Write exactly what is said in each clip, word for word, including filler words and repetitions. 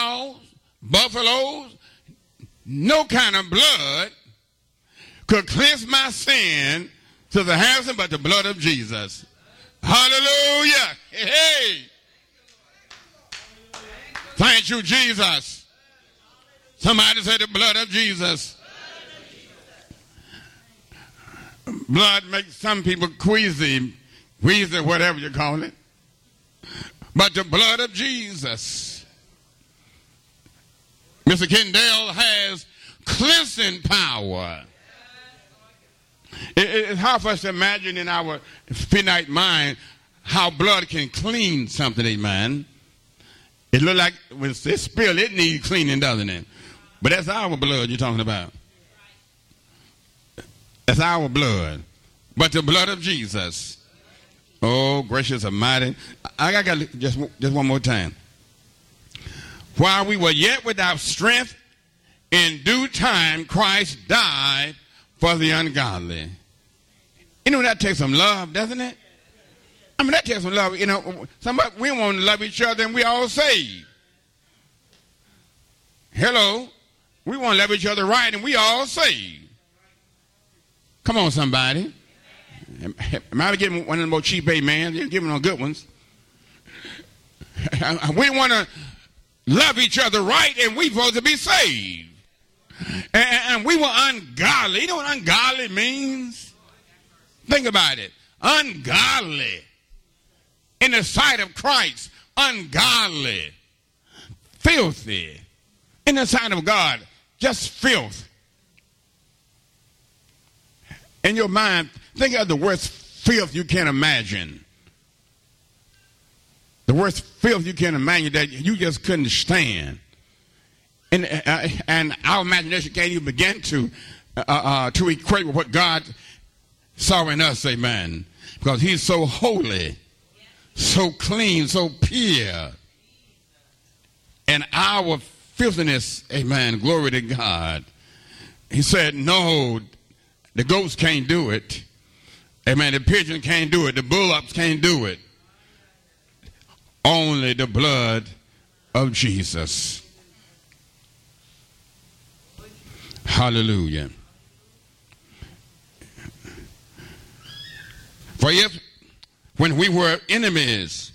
cows, buffaloes, no kind of blood could cleanse my sin to the handsome but the blood of Jesus. Hallelujah. Hey. Thank you, Jesus. Somebody say the blood of Jesus. Blood makes some people queasy, queasy, whatever you call it. But the blood of Jesus. Mister Kendall has cleansing power. It, it's hard for us to imagine in our finite mind how blood can clean something, amen. It looks like when it's spilled, it needs cleaning, doesn't it? But that's our blood you're talking about. That's our blood. But the blood of Jesus. Oh, gracious Almighty. I got just, just one more time. While we were yet without strength, in due time Christ died for the ungodly. You know, that takes some love, doesn't it? I mean, that takes some love. You know, somebody, we want to love each other and we all saved. Hello. We want to love each other right and we all saved. Come on, somebody. Am I getting one of the more cheap amens? You're giving them good ones. We want to love each other right and we're supposed to be saved. And, and we were ungodly. You know what ungodly means? Think about it. Ungodly. In the sight of Christ. Ungodly. Filthy. In the sight of God. Just filth. In your mind, think of the worst filth you can imagine. The worst filth you can imagine that you just couldn't stand. And, uh, and our imagination can't even begin to, uh, uh, to equate with what God saw in us, amen. Because he's so holy, so clean, so pure. And our filthiness, amen, glory to God. He said, no, the goats can't do it. Amen. The pigeon can't do it. The bullocks can't do it. Only the blood of Jesus. Hallelujah. For if, when we were enemies,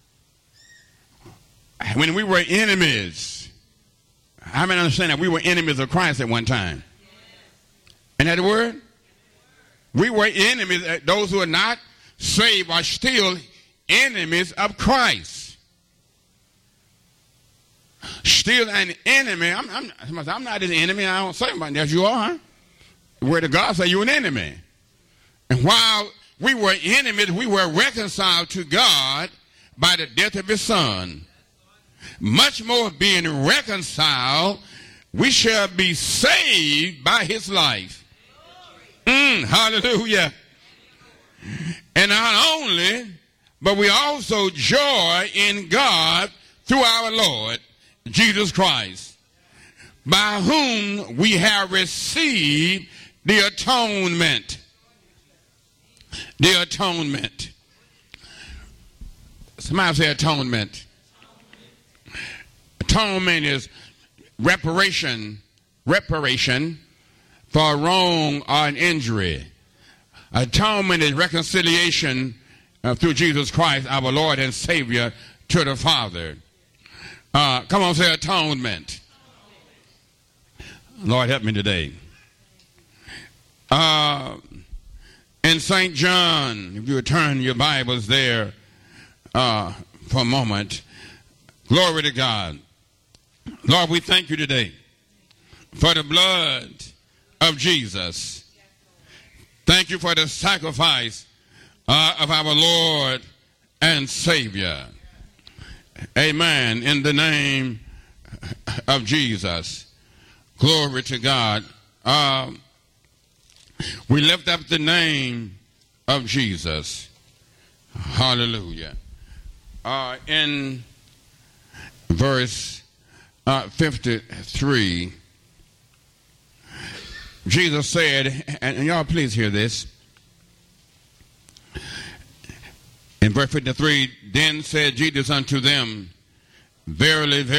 when we were enemies, how many understand that we were enemies of Christ at one time? Isn't that the word? We were enemies. Those who are not saved are still enemies of Christ. Still an enemy. I'm, I'm, I'm not an enemy. I don't say about that. You are. Where the God say you're an enemy. And while we were enemies, we were reconciled to God by the death of his son. Much more being reconciled, we shall be saved by his life. Mm, hallelujah. And not only, but we also joy in God through our Lord Jesus Christ, by whom we have received the atonement. The atonement. Somebody say atonement. Atonement is reparation, reparation for a wrong or an injury. Atonement is reconciliation uh, through Jesus Christ, our Lord and Savior, to the Father. Uh, come on, say atonement. Lord, help me today. Uh, in Saint John, if you would turn your Bibles there uh, for a moment. Glory to God. Lord, we thank you today for the blood of Jesus. Thank you for the sacrifice uh, of our Lord and Savior. Amen. In the name of Jesus. Glory to God. Uh, we lift up the name of Jesus. Hallelujah. Uh, in verse uh, fifty-three, Jesus said, and, and y'all please hear this. In verse fifty-three, then said Jesus unto them, verily, verily,